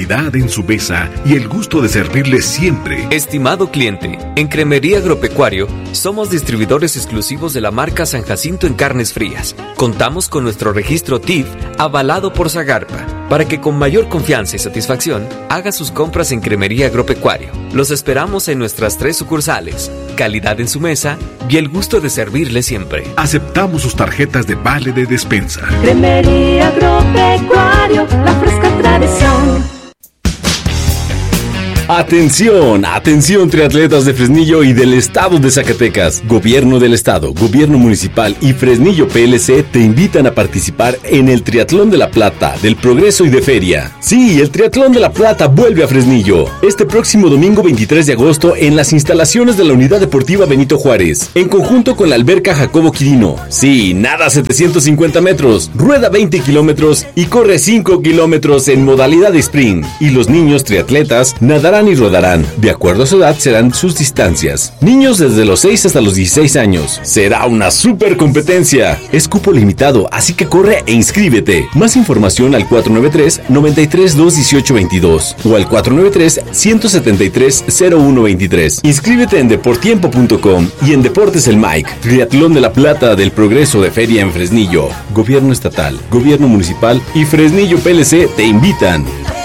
calidad en su mesa y el gusto de servirle siempre. Estimado cliente, en Cremería Agropecuario somos distribuidores exclusivos de la marca San Jacinto en carnes frías. Contamos con nuestro registro TIF avalado por Zagarpa, para que con mayor confianza y satisfacción haga sus compras en Cremería Agropecuario. Los esperamos en nuestras 3 sucursales. Calidad en su mesa y el gusto de servirle siempre. Aceptamos sus tarjetas de vale de despensa. Cremería Agropecuario, la fresca tradición. Atención, atención triatletas de Fresnillo y del estado de Zacatecas. Gobierno del estado, gobierno municipal y Fresnillo PLC te invitan a participar en el Triatlón de la Plata, del Progreso y de Feria. Sí, el Triatlón de la Plata vuelve a Fresnillo. Este próximo domingo 23 de agosto en las instalaciones de la Unidad Deportiva Benito Juárez, en conjunto con la Alberca Jacobo Quirino. Sí, nada 750 metros, rueda 20 kilómetros y corre 5 kilómetros en modalidad de sprint. Y los niños triatletas nadarán y rodarán. De acuerdo a su edad serán sus distancias. Niños desde los 6 hasta los 16 años. Será una super competencia. Es cupo limitado, así que corre e inscríbete. Más información al 493-93-218-22 o al 493-173-0123. Inscríbete en deportiempo.com y en Deportes El Mike. Triatlón de la Plata del Progreso de Feria en Fresnillo. Gobierno estatal, gobierno municipal y Fresnillo PLC te invitan.